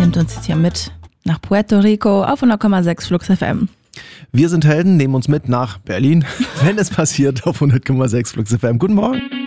nimmt uns jetzt hier mit nach Puerto Rico auf 100,6 Flux FM. Wir sind Helden, nehmen uns mit nach Berlin, wenn es passiert, auf 100,6 Flux FM. Guten Morgen.